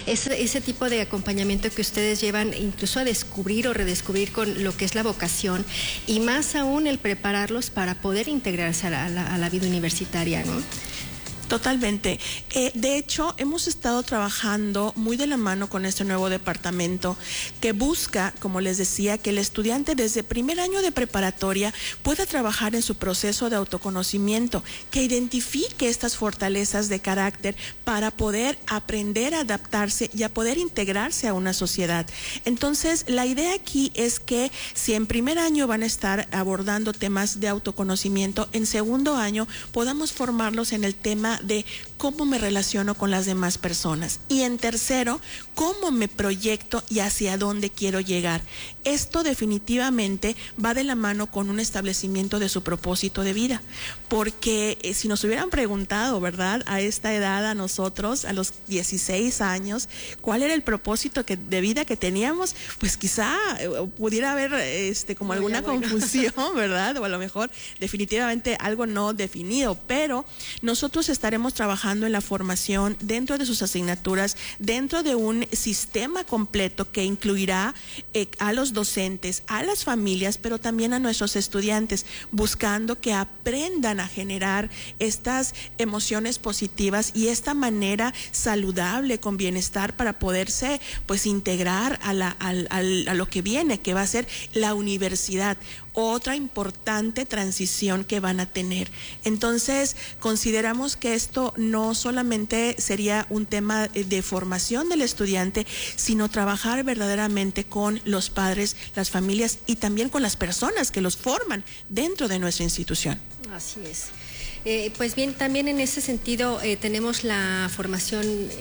ese tipo de acompañamiento que ustedes llevan incluso a descubrir o redescubrir con lo que es la vocación, y más aún el prepararlos para poder integrarse a la vida universitaria, ¿no? Totalmente. De hecho, hemos estado trabajando muy de la mano con este nuevo departamento que busca, como les decía, que el estudiante desde primer año de preparatoria pueda trabajar en su proceso de autoconocimiento, que identifique estas fortalezas de carácter para poder aprender a adaptarse y a poder integrarse a una sociedad. Entonces, la idea aquí es que si en primer año van a estar abordando temas de autoconocimiento, en segundo año podamos formarlos en el tema de cómo me relaciono con las demás personas, y en tercero, cómo me proyecto y hacia dónde quiero llegar. Esto definitivamente va de la mano con un establecimiento de su propósito de vida, porque si nos hubieran preguntado, ¿verdad?, a esta edad, a nosotros, a los 16 años, cuál era el propósito de vida que teníamos, pues quizá pudiera haber como alguna confusión, ¿verdad?, o a lo mejor definitivamente algo no definido, pero nosotros estaremos trabajando en la formación dentro de sus asignaturas, dentro de un sistema completo que incluirá a los docentes, a las familias, pero también a nuestros estudiantes, buscando que aprendan a generar estas emociones positivas y esta manera saludable, con bienestar, para poderse pues integrar a lo que viene, que va a ser la universidad. Otra importante transición que van a tener. Entonces, consideramos que esto no solamente sería un tema de formación del estudiante, sino trabajar verdaderamente con los padres, las familias y también con las personas que los forman dentro de nuestra institución. Así es. Pues bien, también en ese sentido tenemos la formación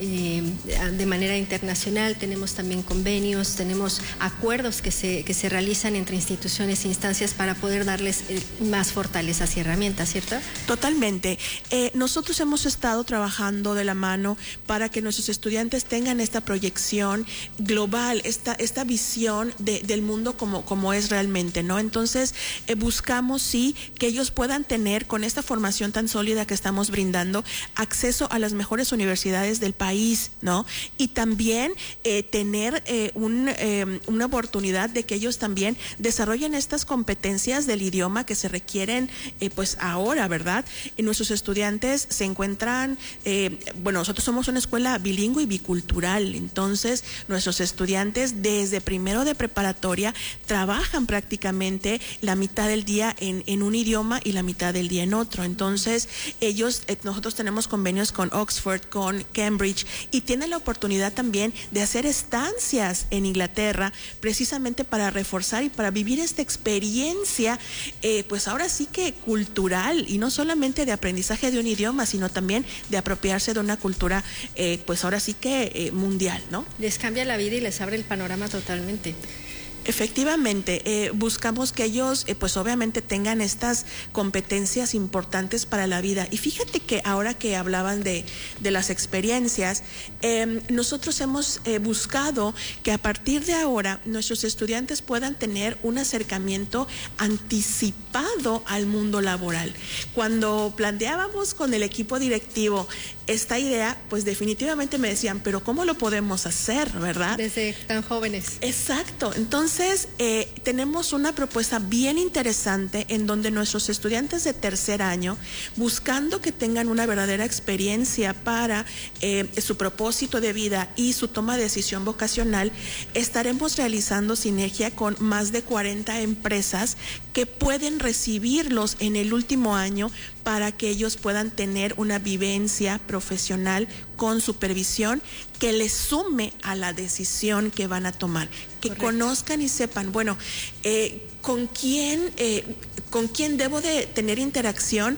de manera internacional, tenemos también convenios, tenemos acuerdos que se realizan entre instituciones e instancias para poder darles más fortalezas y herramientas, ¿cierto? Totalmente. Nosotros hemos estado trabajando de la mano para que nuestros estudiantes tengan esta proyección global, esta visión del mundo como es realmente, ¿no? Entonces, buscamos sí que ellos puedan tener, con esta formación tan sólida que estamos brindando, acceso a las mejores universidades del país, ¿no? Y también tener una oportunidad de que ellos también desarrollen estas competencias del idioma que se requieren pues ahora, ¿verdad? Nuestros estudiantes se encuentran, nosotros somos una escuela bilingüe y bicultural, entonces nuestros estudiantes desde primero de preparatoria trabajan prácticamente la mitad del día en un idioma y la mitad del día en otro. Entonces nosotros tenemos convenios con Oxford, con Cambridge, y tienen la oportunidad también de hacer estancias en Inglaterra, precisamente para reforzar y para vivir esta experiencia, pues ahora sí que cultural, y no solamente de aprendizaje de un idioma, sino también de apropiarse de una cultura, pues ahora sí que mundial, ¿no? Les cambia la vida y les abre el panorama totalmente. Efectivamente, buscamos que ellos pues obviamente tengan estas competencias importantes para la vida. Y fíjate que ahora que hablaban de las experiencias, nosotros hemos buscado que a partir de ahora nuestros estudiantes puedan tener un acercamiento anticipado al mundo laboral. Cuando planteábamos con el equipo directivo esta idea, pues definitivamente me decían, pero ¿cómo lo podemos hacer, verdad? Desde tan jóvenes. Exacto. Entonces, tenemos una propuesta bien interesante en donde nuestros estudiantes de tercer año, buscando que tengan una verdadera experiencia para su propósito de vida y su toma de decisión vocacional, estaremos realizando sinergia con más de 40 empresas que pueden recibirlos en el último año para que ellos puedan tener una vivencia profesional con supervisión que les sume a la decisión que van a tomar, que Correcto. Conozcan y sepan, bueno, con quién debo de tener interacción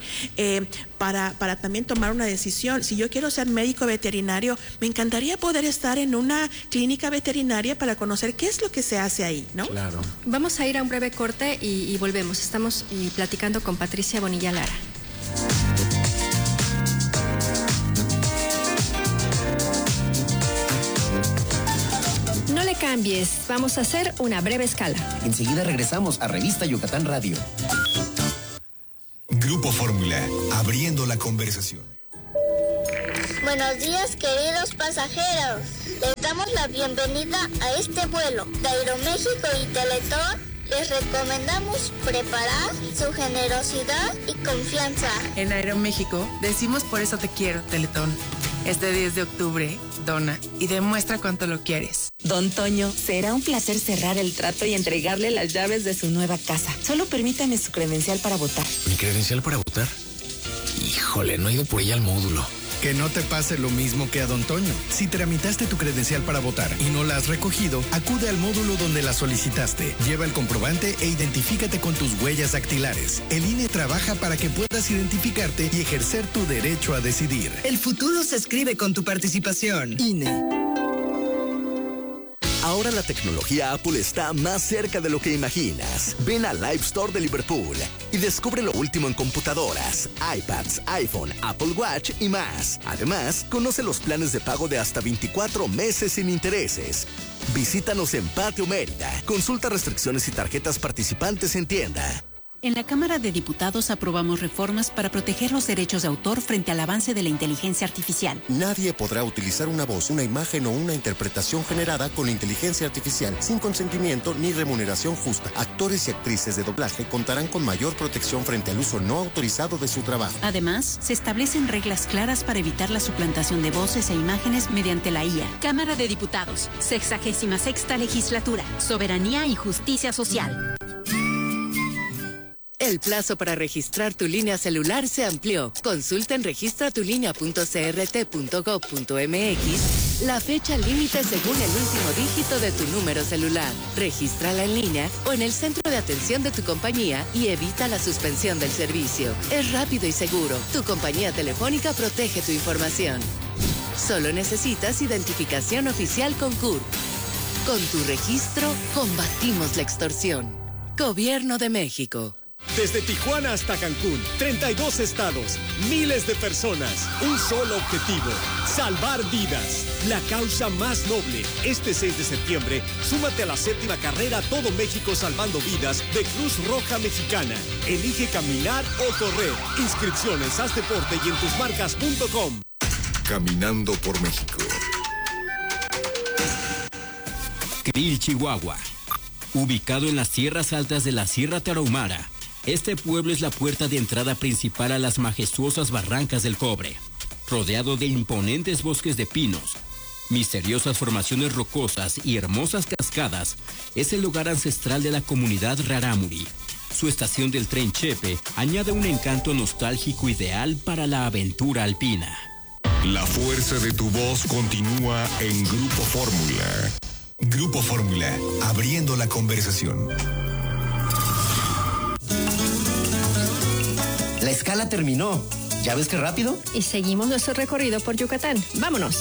para también tomar una decisión. Si yo quiero ser médico veterinario, me encantaría poder estar en una clínica veterinaria para conocer qué es lo que se hace ahí, ¿no? Claro. Vamos a ir a un breve corte y volvemos. Estamos platicando con Patricia Bonilla Lara. No le cambies, vamos a hacer una breve escala. Enseguida regresamos a Revista Yucatán Radio. Grupo Fórmula, abriendo la conversación. Buenos días, queridos pasajeros. damos la bienvenida a este vuelo. De Aeroméxico y Teletón les recomendamos preparar su generosidad y confianza. En Aeroméxico decimos por eso te quiero, Teletón. Este 10 de octubre, dona y demuestra cuánto lo quieres. Don Toño, será un placer cerrar el trato y entregarle las llaves de su nueva casa. Solo permítame su credencial para votar. ¿Mi credencial para votar? Híjole, no he ido por ella al módulo. Que no te pase lo mismo que a Don Toño. Si tramitaste tu credencial para votar y no la has recogido, acude al módulo donde la solicitaste. Lleva el comprobante e identifícate con tus huellas dactilares. El INE trabaja para que puedas identificarte y ejercer tu derecho a decidir. El futuro se escribe con tu participación. INE. Ahora la tecnología Apple está más cerca de lo que imaginas. Ven al Live Store de Liverpool y descubre lo último en computadoras, iPads, iPhone, Apple Watch y más. Además, conoce los planes de pago de hasta 24 meses sin intereses. Visítanos en Patio Mérida. Consulta restricciones y tarjetas participantes en tienda. En la Cámara de Diputados aprobamos reformas para proteger los derechos de autor frente al avance de la inteligencia artificial. Nadie podrá utilizar una voz, una imagen o una interpretación generada con inteligencia artificial sin consentimiento ni remuneración justa. Actores y actrices de doblaje contarán con mayor protección frente al uso no autorizado de su trabajo. Además, se establecen reglas claras para evitar la suplantación de voces e imágenes mediante la IA. Cámara de Diputados, 66ª Legislatura, Soberanía y Justicia Social. El plazo para registrar tu línea celular se amplió. Consulta en registratulinea.crt.gov.mx la fecha límite según el último dígito de tu número celular. Regístrala en línea o en el centro de atención de tu compañía y evita la suspensión del servicio. Es rápido y seguro. Tu compañía telefónica protege tu información. Solo necesitas identificación oficial con CURP. Con tu registro, combatimos la extorsión. Gobierno de México. Desde Tijuana hasta Cancún, 32 estados, miles de personas, un solo objetivo, salvar vidas. La causa más noble. Este 6 de septiembre, súmate a la 7ª carrera Todo México Salvando Vidas de Cruz Roja Mexicana. Elige caminar o correr. Inscripciones, haz deporte y en tusmarcas.com. Caminando por México. Krill, Chihuahua. Ubicado en las tierras altas de la Sierra Tarahumara, este pueblo es la puerta de entrada principal a las majestuosas barrancas del Cobre, rodeado de imponentes bosques de pinos, misteriosas formaciones rocosas y hermosas cascadas. Es el lugar ancestral de la comunidad Rarámuri. Su estación del tren Chepe añade un encanto nostálgico ideal para la aventura alpina. La fuerza de tu voz continúa en Grupo Fórmula. Grupo Fórmula, abriendo la conversación. La escala terminó. ¿Ya ves qué rápido? Y seguimos nuestro recorrido por Yucatán. ¡Vámonos!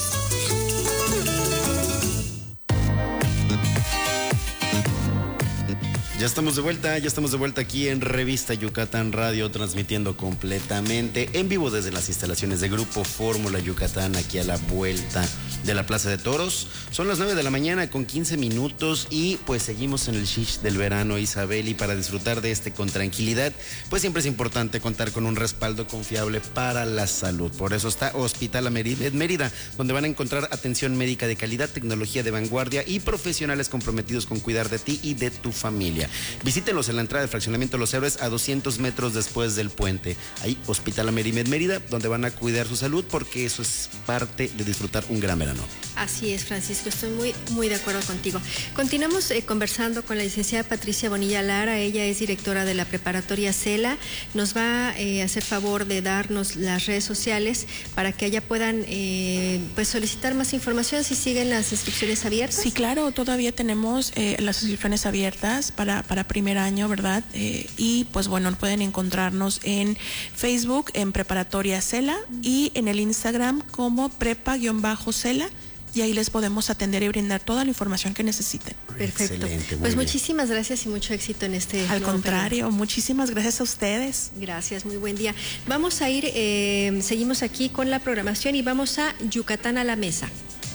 Ya estamos de vuelta aquí en Revista Yucatán Radio, transmitiendo completamente en vivo desde las instalaciones de Grupo Fórmula Yucatán, aquí a la vuelta de la Plaza de Toros. Son las 9 de la mañana con 15 minutos y pues seguimos en el shish del verano, Isabel, y para disfrutar de este con tranquilidad, pues siempre es importante contar con un respaldo confiable para la salud. Por eso está Hospital Mérida, donde van a encontrar atención médica de calidad, tecnología de vanguardia y profesionales comprometidos con cuidar de ti y de tu familia. Visítenlos en la entrada del fraccionamiento Los Héroes a 200 metros después del puente. Ahí, Hospital Mérida, donde van a cuidar su salud, porque eso es parte de disfrutar un gran verano. Así es, Francisco, estoy muy de acuerdo contigo. Continuamos conversando con la licenciada Patricia Bonilla Lara. Ella es directora de la preparatoria CELA. Nos va a hacer favor de darnos las redes sociales para que allá puedan pues solicitar más información si siguen las inscripciones abiertas. Sí, claro, todavía tenemos las inscripciones abiertas para primer año, ¿verdad? Y pues bueno, pueden encontrarnos en Facebook, en Preparatoria CELA, y en el Instagram como prepa-CELA, y ahí les podemos atender y brindar toda la información que necesiten. Perfecto. Pues muchísimas gracias y mucho éxito en este. Al contrario, muchísimas gracias a ustedes. Gracias, muy buen día. Vamos a ir, seguimos aquí con la programación y vamos a Yucatán a la mesa.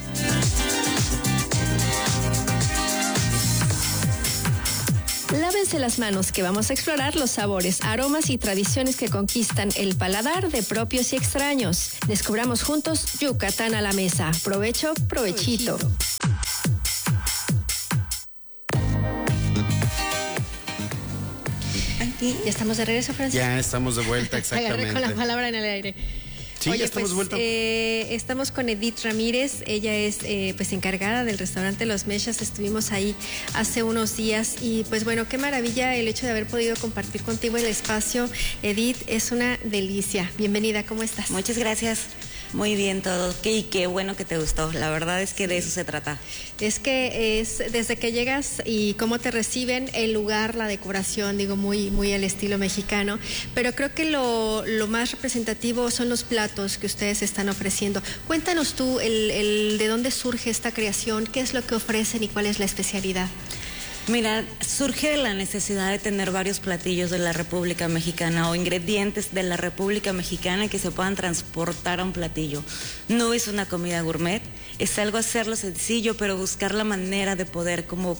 Lávense las manos, que vamos a explorar los sabores, aromas y tradiciones que conquistan el paladar de propios y extraños. Descubramos juntos Yucatán a la mesa. Provecho, provechito. Y ya estamos de regreso, Francis. Ya estamos de vuelta, exactamente. Agarré con la palabra en el aire. Sí, ya estamos de vuelta. Estamos con Edith Ramírez, ella es pues encargada del restaurante Los Mexas, estuvimos ahí hace unos días y pues bueno, qué maravilla el hecho de haber podido compartir contigo el espacio. Edith, es una delicia. Bienvenida, ¿cómo estás? Muchas gracias. Muy bien todo, y qué bueno que te gustó, la verdad es que de eso se trata. Es que es desde que llegas y cómo te reciben, el lugar, la decoración, digo, muy al estilo mexicano, pero creo que lo más representativo son los platos que ustedes están ofreciendo. Cuéntanos tú el de dónde surge esta creación, qué es lo que ofrecen y cuál es la especialidad. Mira, surge de la necesidad de tener varios platillos de la República Mexicana o ingredientes de la República Mexicana que se puedan transportar a un platillo. No es una comida gourmet, es algo hacerlo sencillo, pero buscar la manera de poder como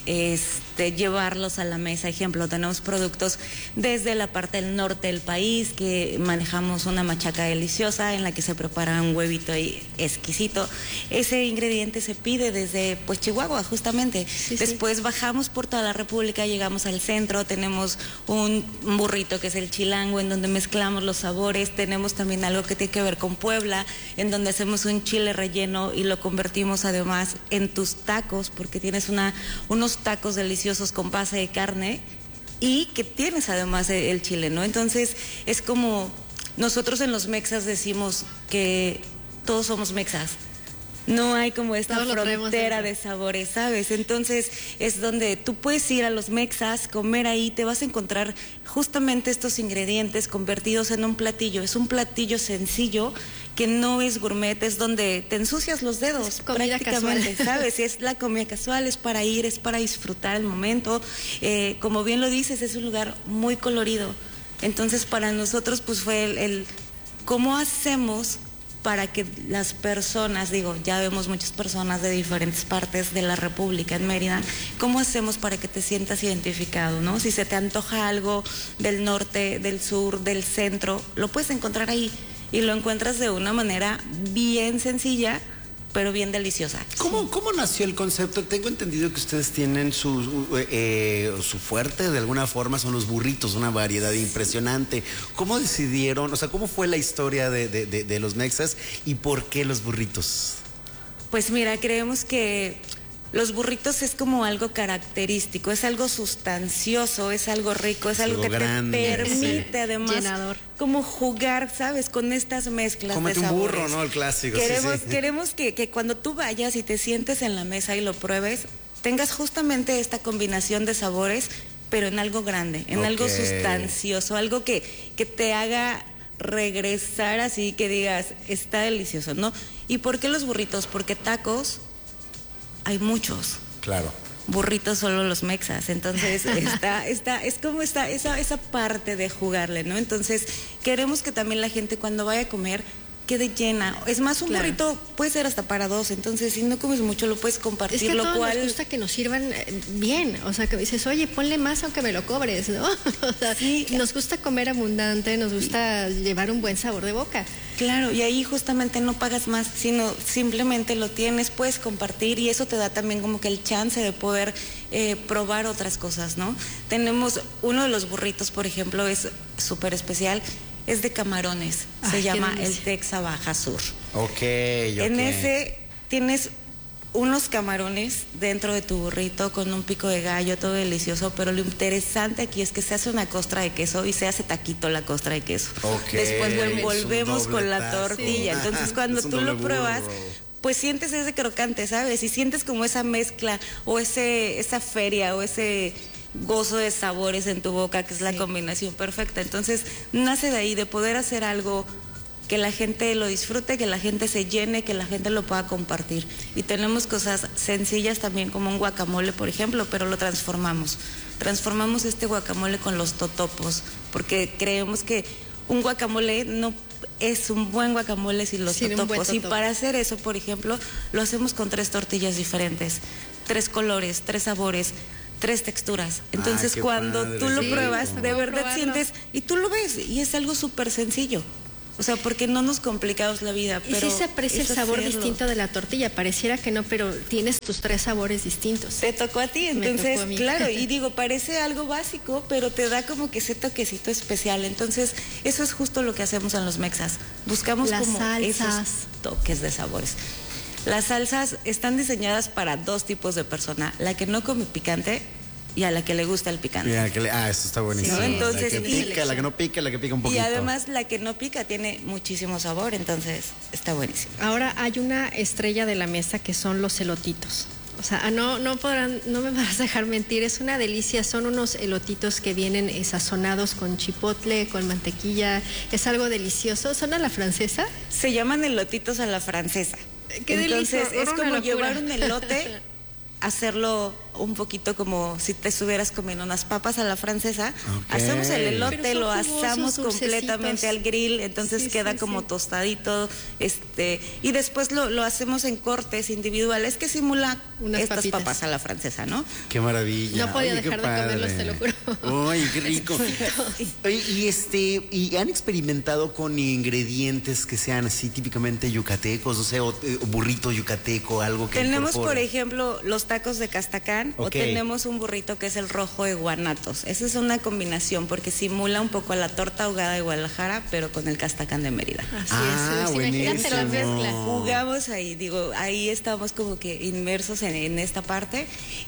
llevarlos a la mesa. Ejemplo, tenemos productos desde la parte del norte del país, que manejamos una machaca deliciosa en la que se prepara un huevito ahí exquisito. Ese ingrediente se pide desde pues Chihuahua, justamente. Sí, después bajamos por toda la República, llegamos al centro, tenemos un burrito que es el chilango, en donde mezclamos los sabores. Tenemos también algo que tiene que ver con Puebla, en donde hacemos un chile relleno y lo convertimos además en tus tacos, porque tienes unos tacos deliciosos con base de carne y que tienes además el chile, ¿no? Entonces es como nosotros en los mexas decimos que todos somos mexas. No hay como esta frontera de sabores, ¿sabes? Entonces es donde tú puedes ir a los mexas, comer ahí, te vas a encontrar justamente estos ingredientes convertidos en un platillo. Es un platillo sencillo que no es gourmet, es donde te ensucias los dedos. Es comida prácticamente, casual. ¿sabes? Es la comida casual, es para ir, es para disfrutar el momento. Como bien lo dices, es un lugar muy colorido. Entonces para nosotros pues fue el cómo hacemos para que las personas, digo, ya vemos muchas personas de diferentes partes de la República en Mérida, ¿cómo hacemos para que te sientas identificado, no? Si se te antoja algo del norte, del sur, del centro, lo puedes encontrar ahí y lo encuentras de una manera bien sencilla, pero bien deliciosa. ¿Cómo nació el concepto? Tengo entendido que ustedes tienen su fuerte, de alguna forma, son los burritos, una variedad impresionante. ¿Cómo decidieron, o sea, cómo fue la historia de los mexas y por qué los burritos? Pues mira, creemos que los burritos es como algo característico, es algo sustancioso, es algo rico, es algo que grande, te permite además llenador, como jugar, ¿sabes? Con estas mezclas Cómete de sabores. Un burro, ¿no? El clásico. Queremos que cuando tú vayas y te sientes en la mesa y lo pruebes, tengas justamente esta combinación de sabores, pero en algo grande, en algo sustancioso, algo que te haga regresar así, que digas, está delicioso, ¿no? ¿Y por qué los burritos? Porque tacos hay muchos. Claro. Burritos solo los mexas. Entonces es como esa parte de jugarle, ¿no? Entonces queremos que también la gente cuando vaya a comer quede llena. Es más, un burrito puede ser hasta para dos, entonces si no comes mucho lo puedes compartir, es que lo a todos cual nos gusta que nos sirvan bien, o sea, que dices, oye, ponle más aunque me lo cobres, ¿no? O sea, sí, nos gusta comer abundante, nos gusta llevar un buen sabor de boca. Claro, y ahí justamente no pagas más, sino simplemente lo tienes, puedes compartir y eso te da también como que el chance de poder probar otras cosas, ¿no? Tenemos uno de los burritos, por ejemplo, es súper especial. Es de camarones, se llama el Texa Baja Sur. En ese tienes unos camarones dentro de tu burrito con un pico de gallo, todo delicioso, pero lo interesante aquí es que se hace una costra de queso y se hace taquito la costra de queso. Después lo envolvemos con la tortilla. Entonces cuando tú lo pruebas, pues sientes ese crocante, ¿sabes? Y sientes como esa mezcla o esa feria o ese gozo de sabores en tu boca, que es la combinación perfecta. Entonces nace de ahí, de poder hacer algo que la gente lo disfrute, que la gente se llene, que la gente lo pueda compartir. Y tenemos cosas sencillas también, como un guacamole, por ejemplo, pero lo transformamos. Transformamos este guacamole con los totopos, porque creemos que un guacamole no es un buen guacamole sin los totopos. Y para hacer eso, por ejemplo, lo hacemos con 3 tortillas diferentes, 3 colores, 3 sabores, 3 texturas. Entonces cuando tú lo pruebas, de verdad sientes, y tú lo ves, y es algo súper sencillo. O sea, porque no nos complicamos la vida. Pero y sí se aprecia el sabor distinto de la tortilla, pareciera que no, pero tienes tus 3 sabores distintos. Te tocó a ti, entonces, a claro, y digo, parece algo básico, pero te da como que ese toquecito especial. Entonces, eso es justo lo que hacemos en los mexas. Buscamos las como salsas, esos toques de sabores. Las salsas están diseñadas para 2 tipos de persona, la que no come picante y a la que le gusta el picante. Eso está buenísimo. Sí, entonces, la que pica, la que no pica, la que pica un poquito. Y además la que no pica tiene muchísimo sabor, entonces está buenísimo. Ahora hay una estrella de la mesa que son los elotitos. O sea, no me vas a dejar mentir, es una delicia, son unos elotitos que vienen sazonados con chipotle, con mantequilla, es algo delicioso. ¿Son a la francesa? Se llaman elotitos a la francesa. ¡Qué delicia! Entonces es como llevar un elote, hacerlo un poquito como si te estuvieras comiendo unas papas a la francesa. Okay. Hacemos el elote, lo asamos completamente al grill, entonces queda como tostadito, y después lo hacemos en cortes individuales que simula estas papas a la francesa, ¿no? Qué maravilla. No podía dejar de comerlos, te lo juro. Ay, qué rico. Y han experimentado con ingredientes que sean así típicamente yucatecos, o sea, o burrito yucateco, algo que tenemos, incorpore. por ejemplo, los tacos de castacán. Okay. O tenemos un burrito que es el rojo de guanatos. Esa es una combinación porque simula un poco a la torta ahogada de Guadalajara, pero con el castacán de Mérida. Así es. Imagínate la mezcla. Jugamos ahí, ahí estamos como que inmersos en esta parte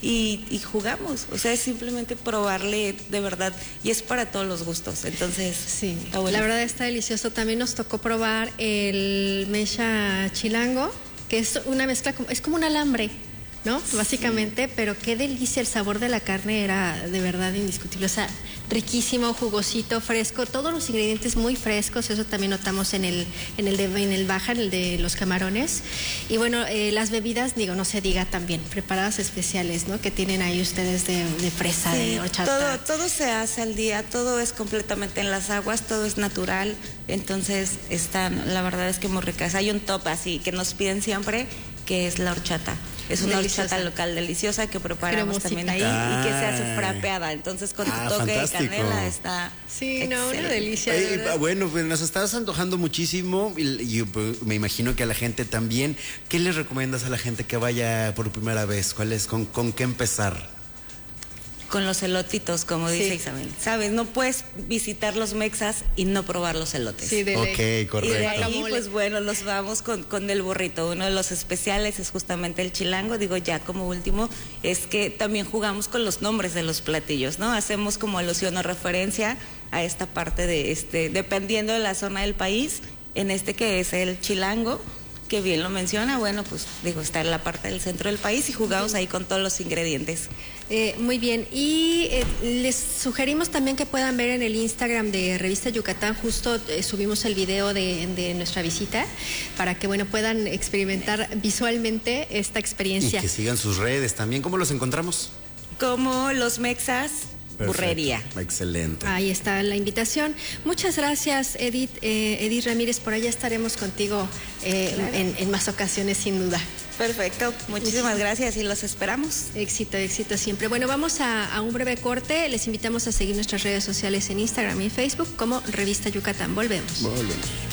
y jugamos. O sea, es simplemente probarle de verdad y es para todos los gustos. Entonces, sí, la verdad está delicioso. También nos tocó probar el mecha chilango, que es una mezcla, es como un alambre, ¿no? Sí. Básicamente, pero qué delicia, el sabor de la carne era de verdad indiscutible, o sea, riquísimo, jugosito, fresco, todos los ingredientes muy frescos, eso también notamos en el baja, en el de los camarones. Y bueno, las bebidas, no se diga también, preparadas especiales, ¿no? Que tienen ahí ustedes de fresa, sí, de horchata. Todo se hace al día, todo es completamente en las aguas, todo es natural, entonces la verdad es que muy ricas. Hay un top así que nos piden siempre, que es la horchata. Es una horchata local deliciosa que preparamos también ahí y que se hace frapeada. Entonces con tu toque fantástico. de canela está una delicia. Bueno, pues nos estás antojando muchísimo y me imagino que a la gente también. ¿Qué les recomiendas a la gente que vaya por primera vez? ¿Con qué empezar? Con los elotitos, como dice Isabel. ¿Sabes? No puedes visitar los mexas y no probar los elotes. Sí, de ley. Ok, correcto. Y de ahí, pues bueno, nos vamos con el burrito. Uno de los especiales es justamente el chilango. Digo, ya como último, es que también jugamos con los nombres de los platillos, ¿no? Hacemos como alusión o referencia a esta parte de dependiendo de la zona del país, que es el chilango, que bien lo menciona, bueno, pues está en la parte del centro del país y jugamos ahí con todos los ingredientes. Muy bien, y les sugerimos también que puedan ver en el Instagram de Revista Yucatán, justo subimos el video de nuestra visita para que puedan experimentar visualmente esta experiencia. Y que sigan sus redes también. ¿Cómo los encontramos? Como Los Mexas Burrería. Excelente. Ahí está la invitación. Muchas gracias, Edith. Edith Ramírez, por allá estaremos contigo en más ocasiones, sin duda. Perfecto, muchísimas gracias y los esperamos. Éxito siempre. Bueno, vamos a un breve corte. Les invitamos a seguir nuestras redes sociales en Instagram y Facebook como Revista Yucatán. Volvemos.